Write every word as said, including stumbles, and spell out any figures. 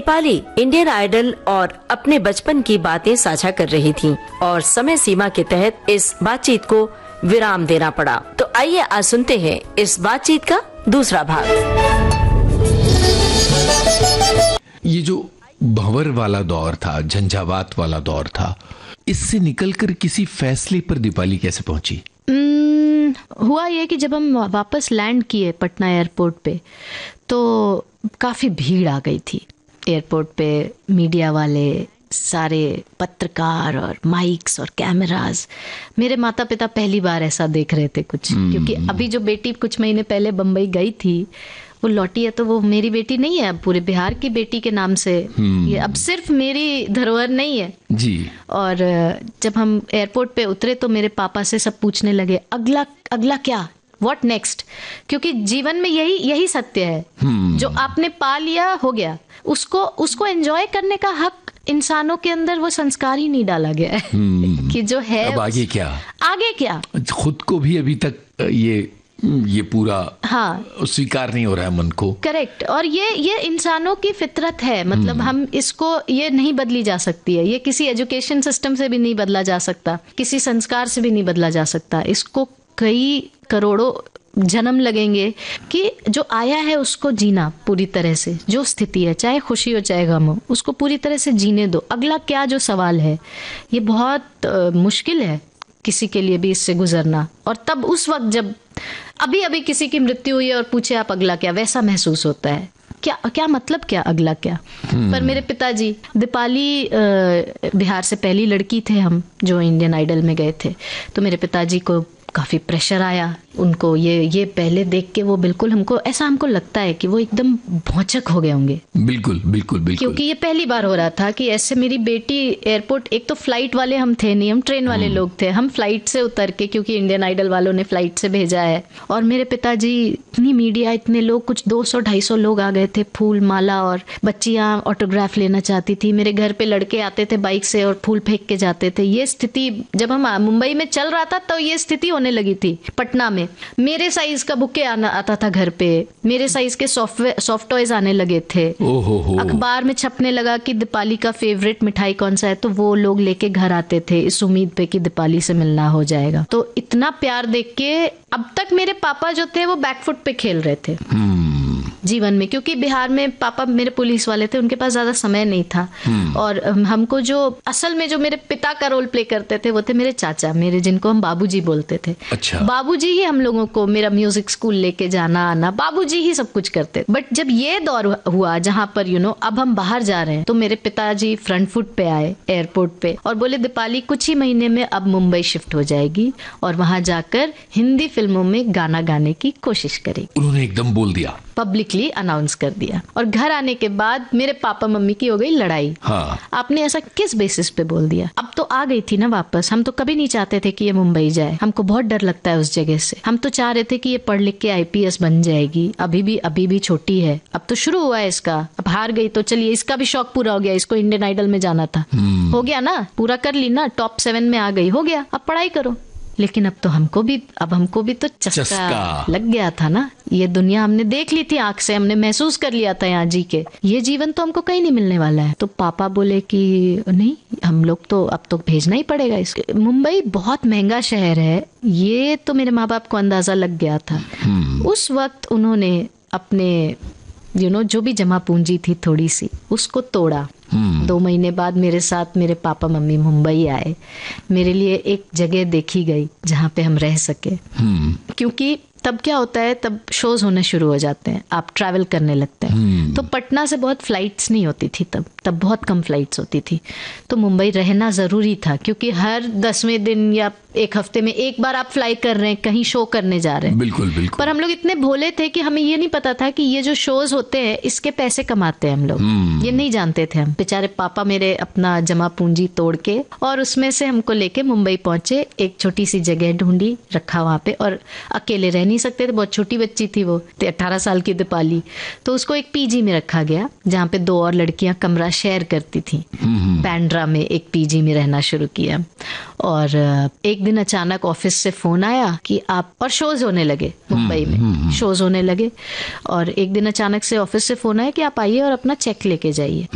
Deepali Indian idol और अपने बचपन की बातें साझा कर रही थीं और समय सीमा के तहत इस बातचीत को विराम देना पड़ा। तो आइए आज सुनते हैं इस बातचीत का दूसरा भाग। ये जो भंवर वाला दौर था, झंझावात वाला दौर था, इससे निकलकर किसी फैसले पर दीपाली कैसे पहुंची? hmm, हुआ ये कि जब हम वापस लैंड किए पटना एयरपोर्ट पे तो काफ़ी भीड़ आ गई थी एयरपोर्ट पे। मीडिया वाले, सारे पत्रकार और माइक्स और कैमरास। मेरे माता पिता पहली बार ऐसा देख रहे थे कुछ, hmm. क्योंकि अभी जो बेटी कुछ महीने पहले बम्बई गई थी वो लौटी है, तो वो मेरी बेटी नहीं है, अब पूरे बिहार की बेटी के नाम से hmm. ये अब सिर्फ मेरी धरोहर नहीं है जी। और जब हम एयरपोर्ट पे उतरे तो मेरे पापा से सब पूछने लगे, अगला अगला क्या, व्हाट नेक्स्ट, क्योंकि जीवन में यही यही सत्य है। hmm. जो आपने पा लिया हो गया, उसको उसको एंजॉय करने का हक इंसानों के अंदर वो संस्कार ही नहीं डाला गया है। hmm. कि जो है अब आगे क्या, आगे क्या, खुद को भी अभी तक ये ये पूरा हाँ स्वीकार नहीं हो रहा है मन को। करेक्ट। और ये ये इंसानों की फितरत है, मतलब hmm. हम इसको, ये नहीं बदली जा सकती है, ये किसी एजुकेशन सिस्टम से भी नहीं बदला जा सकता, किसी संस्कार से भी नहीं बदला जा सकता। इसको कई करोड़ों जन्म लगेंगे कि जो आया है उसको जीना पूरी तरह से, जो स्थिति है, चाहे खुशी हो चाहे गम हो, उसको पूरी तरह से जीने दो। अगला क्या जो सवाल है, ये बहुत आ, मुश्किल है किसी के लिए भी इससे गुजरना। और तब उस वक्त जब अभी अभी किसी की मृत्यु हुई है और पूछे आप अगला क्या, वैसा महसूस होता है। क्या क्या मतलब क्या अगला क्या। hmm. पर मेरे पिताजी, दीपाली बिहार से पहली लड़की थे हम जो इंडियन आइडल में गए थे, तो मेरे पिताजी को काफ़ी प्रेशर आया उनको। ये ये पहले देख के वो बिल्कुल, हमको ऐसा हमको लगता है कि वो एकदम भौचक हो गए होंगे। बिल्कुल बिल्कुल बिल्कुल, क्योंकि ये पहली बार हो रहा था कि ऐसे मेरी बेटी एयरपोर्ट, एक तो फ्लाइट वाले हम थे नहीं, हम ट्रेन वाले लोग थे, हम फ्लाइट से उतर के, क्योंकि इंडियन आइडल वालों ने फ्लाइट से भेजा है, और मेरे पिताजी, इतनी मीडिया, इतने लोग, कुछ दो सौ ढाई सौ लोग आ गए थे, फूल माला, और बच्चियाँ ऑटोग्राफ लेना चाहती थी। मेरे घर पे लड़के आते थे बाइक से और फूल फेंक के जाते थे। ये स्थिति जब हम मुंबई में चल रहा था तो ये स्थिति होने लगी थी पटना में। मेरे साइज का बुके आना आता था घर पे, मेरे साइज के सॉफ्टवेयर सॉफ्ट टॉयज आने लगे थे। अखबार में छपने लगा कि दीपाली का फेवरेट मिठाई कौन सा है, तो वो लोग लेके घर आते थे इस उम्मीद पे कि दीपाली से मिलना हो जाएगा। तो इतना प्यार देख के अब तक मेरे पापा जो थे वो बैकफुट पे खेल रहे थे जीवन में, क्योंकि बिहार में पापा मेरे पुलिस वाले थे, उनके पास ज्यादा समय नहीं था। और हमको जो असल में जो मेरे पिता का रोल प्ले करते थे वो थे मेरे चाचा, मेरे, जिनको हम बाबूजी बोलते थे। अच्छा। बाबूजी ही हम लोगों को मेरा म्यूजिक स्कूल लेके जाना आना, बाबूजी ही सब कुछ करते। बट जब ये दौर हुआ जहाँ पर यू नो अब हम बाहर जा रहे हैं, तो मेरे पिताजी फ्रंट फुट पे आए एयरपोर्ट पे और बोले, दीपाली कुछ ही महीने में अब मुंबई शिफ्ट हो जाएगी और वहां जाकर हिंदी फिल्मों में गाना गाने की कोशिश करेगी। उन्होंने एकदम बोल दिया, पब्लिकली अनाउंस कर दिया। और घर आने के बाद मेरे पापा मम्मी की हो गई लड़ाई। हाँ। आपने ऐसा किस बेसिस पे बोल दिया? अब तो आ गई थी ना वापस, हम तो कभी नहीं चाहते थे कि ये मुंबई जाए, हमको बहुत डर लगता है उस जगह से। हम तो चाह रहे थे कि ये पढ़ लिख के आईपीएस बन जाएगी, अभी भी अभी भी छोटी है, अब तो शुरू हुआ है इसका, अब हार गई तो चलिए इसका भी शौक पूरा हो गया, इसको इंडियन आइडल में जाना था, हो गया ना, पूरा कर ली ना, टॉप सेवन में आ गई, हो गया, अब पढ़ाई करो। लेकिन अब तो हमको भी अब हमको भी तो चस्का, चस्का लग गया था ना। ये दुनिया हमने देख ली थी आंख से, हमने महसूस कर लिया था यहाँ जी के, ये जीवन तो हमको कहीं नहीं मिलने वाला है। तो पापा बोले कि नहीं, हम लोग तो अब तो भेजना ही पड़ेगा इसको। मुंबई बहुत महंगा शहर है, ये तो मेरे माँ बाप को अंदाजा लग गया था। उस वक्त उन्होंने अपने यू you नो know, जो भी जमा पूंजी थी थोड़ी सी, उसको तोड़ा। Hmm. दो महीने बाद मेरे साथ मेरे पापा मम्मी मुंबई आए, मेरे लिए एक जगह देखी गई जहाँ पे हम रह सके। hmm. क्योंकि तब क्या होता है, तब शोज होने शुरू हो जाते हैं, आप ट्रैवल करने लगते हैं। hmm. तो पटना से बहुत फ्लाइट्स नहीं होती थी तब तब बहुत कम फ्लाइट्स होती थी, तो मुंबई रहना ज़रूरी था, क्योंकि हर दसवें दिन या एक हफ्ते में एक बार आप फ्लाई कर रहे हैं, कहीं शो करने जा रहे हैं। बिल्कुल बिल्कुल। पर हम लोग इतने भोले थे कि हमें ये नहीं पता था कि ये जो शोज होते हैं इसके पैसे कमाते हैं हम लोग। hmm. ये नहीं जानते थे हम। बेचारे पापा मेरे अपना जमा पूंजी तोड़ के और उसमें से हमको लेके मुंबई पहुंचे, एक छोटी सी जगह ढूंढी, रखा वहां पे, और अकेले रह नहीं सकते थे, बहुत छोटी बच्ची थी वो, अठारह साल की दीपाली, तो उसको एक पीजी में रखा गया जहाँ पे दो और लड़कियां कमरा शेयर करती थी। पैंड्रा में एक पीजी में रहना शुरू किया। और एक दिन अचानक ऑफिस से फोन आया कि आप, और शोज होने लगे मुंबई में, शोज होने लगे, और एक दिन अचानक से ऑफिस से फोन आया कि आप आइए और अपना चेक लेके जाइए।